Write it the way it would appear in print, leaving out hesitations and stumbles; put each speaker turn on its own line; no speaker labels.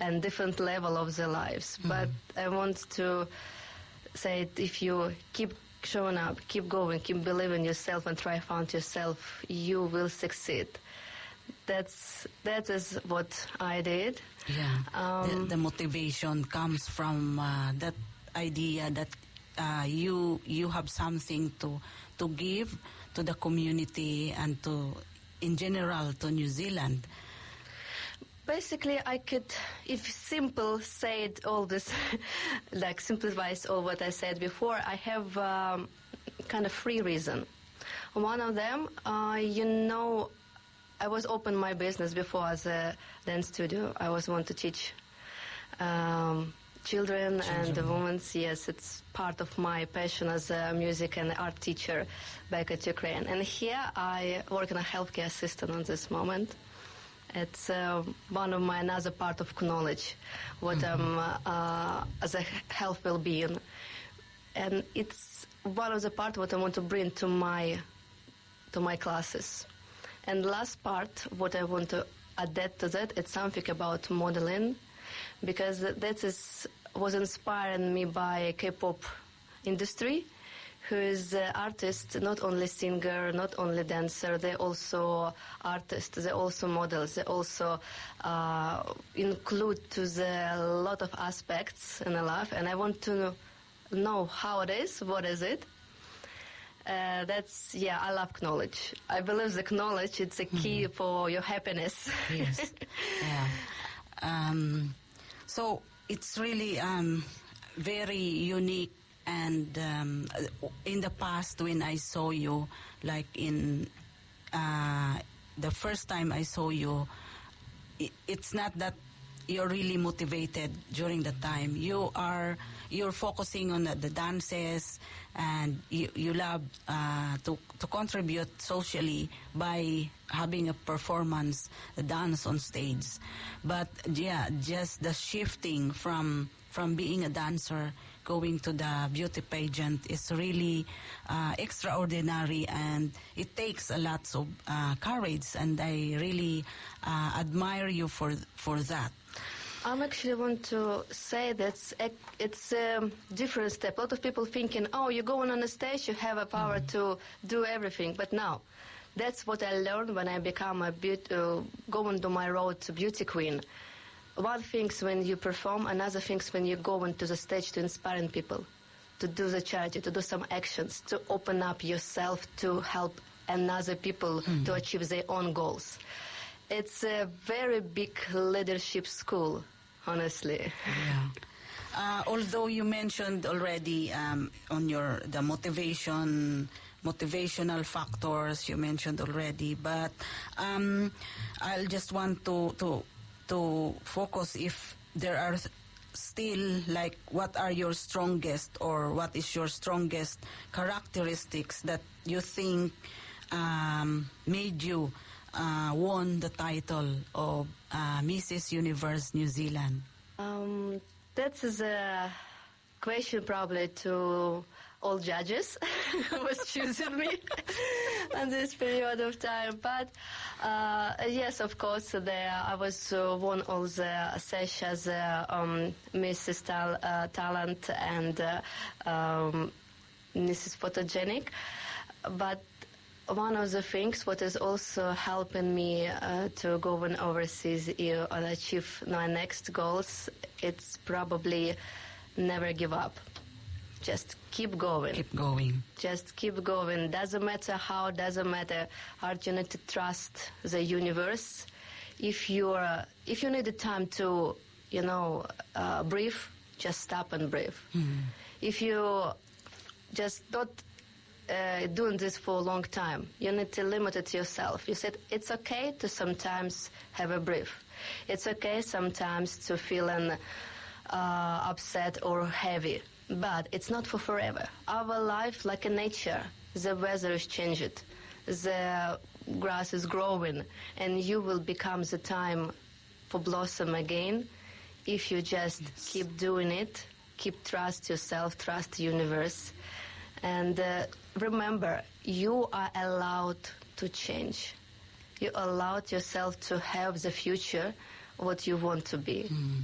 and different level of their lives. But I want to say it, if you keep showing up, keep going, keep believing in yourself and try to find yourself, you will succeed. That is what I did.
Yeah, the motivation comes from that idea that you have something to give to the community and to, in general, to New Zealand.
Basically, I could, if simple said all this, like simplifies all what I said before, I have kind of three reasons. One of them, I was open my business before as a dance studio. I was want to teach children and women. Yes, it's part of my passion as a music and art teacher back at Ukraine. And here I work in a healthcare assistant at this moment. It's one of my another part of knowledge, what as a health well-being, and it's one of the part what I want to bring to my classes. And last part, what I want to add to that, it's something about modeling, because that was inspiring me by K-pop industry, who is artist, not only singer, not only dancer, they're also artists, they're also models, they also include to the lot of aspects in the life, and I want to know how it is, what is it. I love knowledge. I believe the knowledge, it's a key for your happiness.
Yes, yeah. So it's really very unique. And in the past, when I saw you, like in the first time I saw you, it's not that you're really motivated during the time. You're focusing on the dances, and you love to contribute socially by having a performance, a dance on stage. But yeah, just the shifting from being a dancer going to the beauty pageant is really extraordinary, and it takes a lot of courage, and I really admire you for that.
I actually want to say that it's a different step. A lot of people thinking, oh, you're going on the stage, you have a power to do everything. But no, that's what I learned when I become going to my road to beauty queen. One thing's when you perform, another thing's when you go into the stage to inspiring people, to do the charity, to do some actions, to open up yourself to help another people to achieve their own goals. It's a very big leadership school, honestly.
Yeah. Although you mentioned already on the motivational factors you mentioned already, but I'll just want to focus if there are still, like, what are your strongest, or what is your strongest characteristics that you think made you won the title of Mrs. Universe New Zealand?
That is a question probably to all judges who was choosing me in this period of time. But yes, of course, I was won all the sessions, Mrs. Talent and Mrs. Photogenic. But one of the things what is also helping me to go on overseas and achieve my next goals, it's probably never give up. Just keep going.
Keep going.
Just keep going. Doesn't matter how, doesn't matter how, you need to trust the universe. If you need the time to, breathe, just stop and breathe. If you just not doing this for a long time, you need to limit it yourself. You said it's okay to sometimes have a breath. It's okay sometimes to feel upset or heavy, but it's not for forever. Our life, like in nature, the weather is changed, the grass is growing, and you will become the time for blossom again if you just keep doing it, keep trust yourself, trust the universe. And remember, you are allowed to change. You allowed yourself to have the future what you want to be.